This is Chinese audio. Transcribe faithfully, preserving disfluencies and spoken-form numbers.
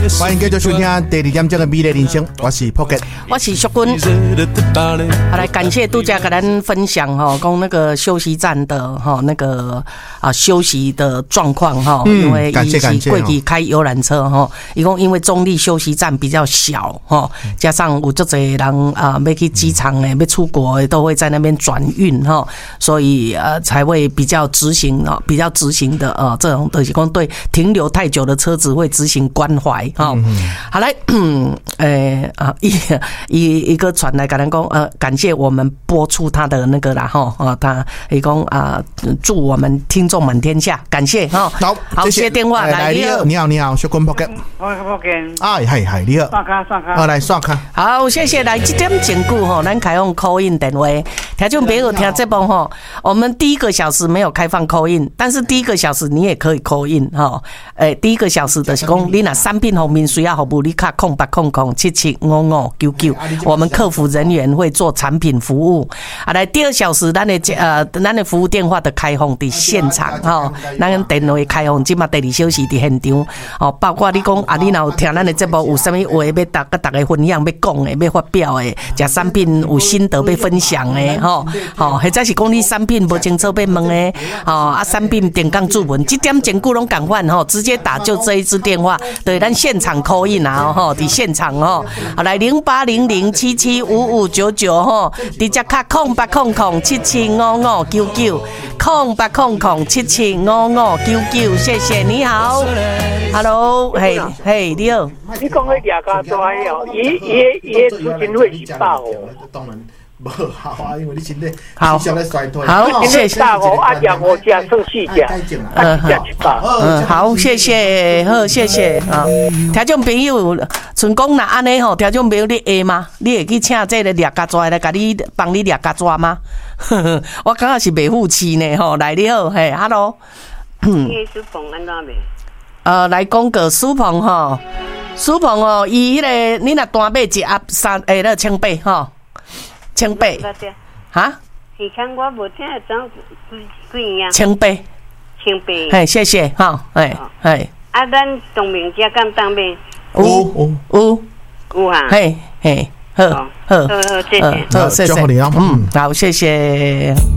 欢迎继续收听第二点钟的美丽人生，我是 Pocket， 我是淑君。好，来感谢杜家跟咱分享哈，讲那个休息站的哈那个啊休息的状况哈， 嗯、 因为感谢感谢过去开游览车哈，一共因为中立休息站比较小哈，加上有足侪人啊要去机场诶，要出国都会在那边转运哈，所以呃才会比较执行啊，比较执行的呃这种就是讲对停留太久的车子会执行关怀哈。好来，诶啊一一一个传来跟咱讲呃感谢我们播出他的那个啦哈啊他伊讲啊祝我们听众满天下，感谢哈。 好， 好接电话来， 你好，你好，你好，淑君 Pocket， 我 Pocket， 哎系系你好， 刷卡刷卡， 好来刷卡， 好谢谢来这点前句哈，咱开放 call in 电话，听众朋友听这帮哈，我们第一个小时没有开放 call in， 但是第一个小时你也可以 call in 哈，诶第一个小时就是讲你若产品方面需要服务，你卡空八空空七七五五九九，我们客服人员会做产品服务。啊，来第二小时咱的呃咱的服务电话的开放伫现场哈，咱的电话开放，即马第二小时伫现场哦，包括你讲啊，你若有听咱的节目有啥物话要大甲大家分享要讲的要发表的，食产品有心得要分享的吼，吼，或者是讲你产品无清楚要问的，吼啊产品电讲注文，这点前句拢共款吼，直接打就这一支电话，对，咱现场 call in 啊吼，伫现场吼，好来零八零零七七五五九九吼，直接卡空八空空七七五五九九，空八空空七七五五九九，谢谢，你好 ，Hello， 嘿嘿，你好， 你讲迄两家多哦，伊伊伊出勤会是百哦， 当然。不好啊，因为你现在好，好，谢谢。 大五啊，两五只剩四只，啊，一只一百。 嗯，好，谢谢，好，谢谢啊。听众朋友，像讲那安尼吼，听众朋友你会吗？你会去请这个猎家抓来，甲你帮你猎家抓吗？我感觉是袂负气呢吼。来你好，嘿 ，Hello。 你苏鹏安怎袂？ 呃，来讲个苏鹏吼，苏鹏哦，伊迄个你若单买一盒三诶，那千八吼。千八，哈？ 以前我无听会讲几样。 千八， 千八。 嘿，谢谢哈，嘿，嘿。 啊，咱东明家敢当面？ 有有有有哈。 嘿嘿，好好好， 好，谢谢。 好，谢谢。嗯，好，谢谢。